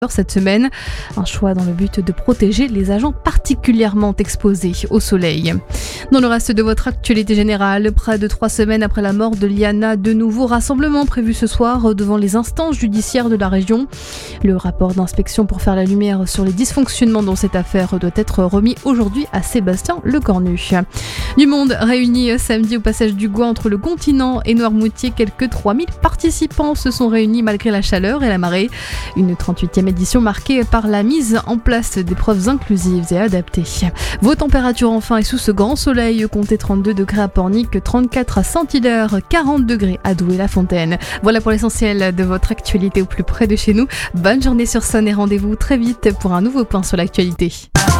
cette semaine. Un choix dans le but de protéger les agents particulièrement exposés au soleil. Dans le reste de votre actualité générale, près de 3 semaines après la mort de Liana, de nouveaux rassemblements prévus ce soir devant les instances judiciaires de la région. Le rapport d'inspection pour faire la lumière sur les dysfonctionnements dans cette affaire doit être remis aujourd'hui à Sébastien Lecornu. Du monde réuni samedi au passage du Gois entre le continent et Noirmoutier. Quelques 3000 participants se sont réunis malgré la chaleur et la marée. Une 38e édition marquée par la mise en place d'épreuves inclusives et adaptées. Vos températures enfin et sous ce grand soleil, comptez 32 degrés à Pornic, 34 à Saint-Hilaire, 40 degrés à Douai-la-Fontaine. Voilà pour l'essentiel de votre actualité au plus près de chez nous. Bonne journée sur Sonne et rendez-vous très vite pour un nouveau point sur l'actualité.